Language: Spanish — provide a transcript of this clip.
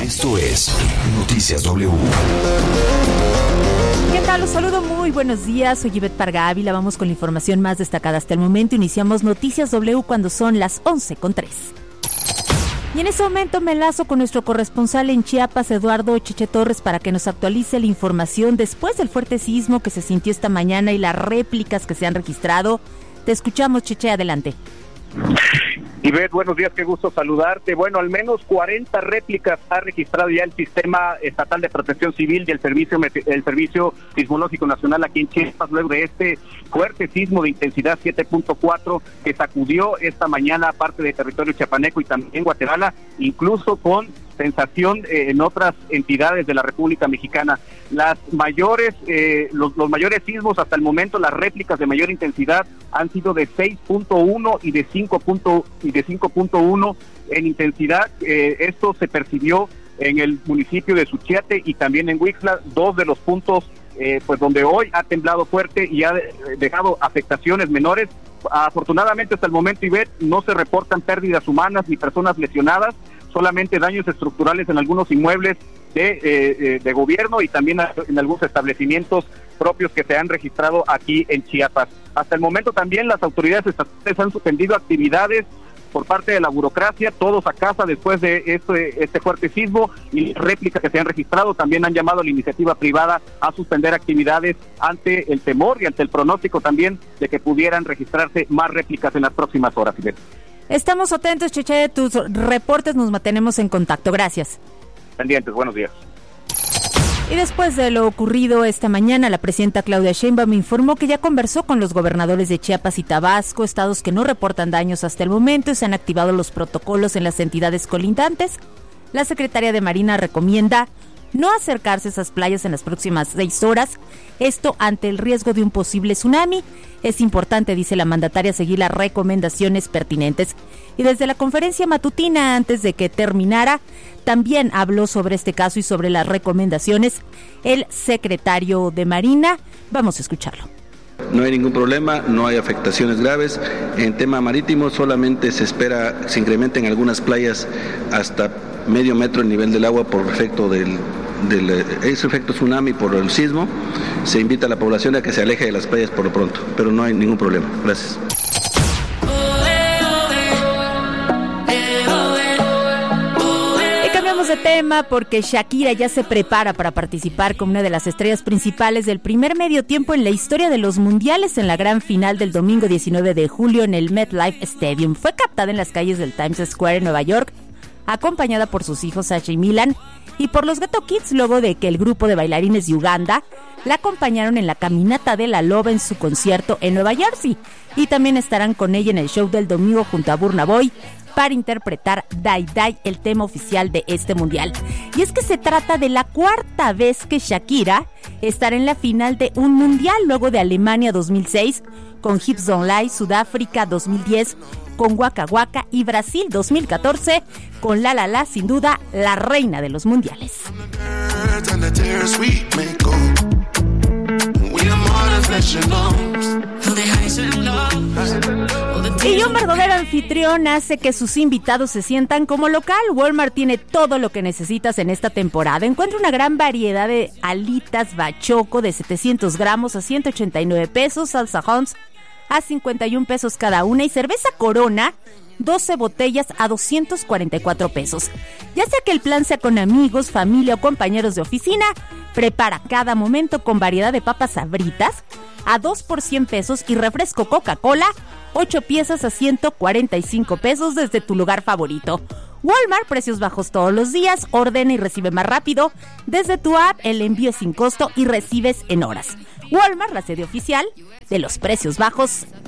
Esto es Noticias W. ¿Qué tal? Los saludo, muy buenos días. Soy Ivette Parga Ávila. Vamos con la información más destacada hasta el momento. Iniciamos Noticias W cuando son las 11:03. Y en ese momento me enlazo con nuestro corresponsal en Chiapas, Eduardo Cheche Torres, para que nos actualice la información después del fuerte sismo que se sintió esta mañana y las réplicas que se han registrado. Te escuchamos, Cheche, adelante. Ivette, buenos días, qué gusto saludarte. Bueno, al menos 40 réplicas ha registrado ya el Sistema Estatal de Protección Civil y el Servicio Sismológico Nacional aquí en Chiapas, luego de este fuerte sismo de intensidad 7.4 que sacudió esta mañana parte del territorio chiapaneco y también Guatemala, incluso con sensación en otras entidades de la República Mexicana. Los mayores sismos hasta el momento, las réplicas de mayor intensidad han sido de 6.1 y de 5.1 en intensidad. Esto se percibió en el municipio de Suchiate y también en Huixla, dos de los puntos pues donde hoy ha temblado fuerte y ha dejado afectaciones menores. Afortunadamente hasta el momento, Ivette, no se reportan pérdidas humanas ni personas lesionadas, solamente daños estructurales en algunos inmuebles de gobierno y también en algunos establecimientos propios que se han registrado aquí en Chiapas. Hasta el momento también las autoridades estatales han suspendido actividades por parte de la burocracia, todos a casa después de este fuerte sismo, y réplicas que se han registrado. También han llamado a la iniciativa privada a suspender actividades ante el temor y ante el pronóstico también de que pudieran registrarse más réplicas en las próximas horas. Estamos atentos, Cheche, de tus reportes, nos mantenemos en contacto. Gracias. Pendientes, buenos días. Y después de lo ocurrido esta mañana, la presidenta Claudia Sheinbaum informó que ya conversó con los gobernadores de Chiapas y Tabasco, estados que no reportan daños hasta el momento, y se han activado los protocolos en las entidades colindantes. La secretaria de Marina recomienda no acercarse a esas playas en las próximas 6 horas, esto ante el riesgo de un posible tsunami. Es importante, dice la mandataria, seguir las recomendaciones pertinentes. Y desde la conferencia matutina, antes de que terminara, también habló sobre este caso y sobre las recomendaciones el secretario de Marina. Vamos a escucharlo. No hay ningún problema, no hay afectaciones graves. En tema marítimo solamente se espera se incrementa en algunas playas hasta medio metro el nivel del agua por efecto ese efecto tsunami por el sismo. Se invita a la población a que se aleje de las playas por lo pronto, pero no hay ningún problema. Gracias. De tema porque Shakira ya se prepara para participar como una de las estrellas principales del primer medio tiempo en la historia de los mundiales en la gran final del domingo 19 de julio en el MetLife Stadium. Fue captada en las calles del Times Square en Nueva York, acompañada por sus hijos Sasha y Milan y por los Ghetto Kids, luego de que el grupo de bailarines de Uganda la acompañaron en la caminata de la loba en su concierto en Nueva Jersey, y también estarán con ella en el show del domingo junto a Burna Boy para interpretar Die Die, el tema oficial de este mundial. Y es que se trata de la 4ª vez que Shakira estará en la final de un mundial, luego de Alemania 2006 con Hips Don't Lie, Sudáfrica 2010 con Waka Waka y Brasil 2014 con La La La, sin duda la reina de los mundiales. Y un verdadero anfitrión hace que sus invitados se sientan como local. Walmart tiene todo lo que necesitas en esta temporada. Encuentra una gran variedad de alitas bachoco de 700 gramos a 189 pesos, salsa Hunt's a 51 pesos cada una y cerveza Corona 12 botellas a 244 pesos. Ya sea que el plan sea con amigos, familia o compañeros de oficina, prepara cada momento con variedad de papas Sabritas a 2 por 100 pesos y refresco Coca-Cola 8 piezas a 145 pesos desde tu lugar favorito. Walmart, precios bajos todos los días, ordena y recibe más rápido. Desde tu app, el envío es sin costo y recibes en horas. Walmart, la sede oficial de los precios bajos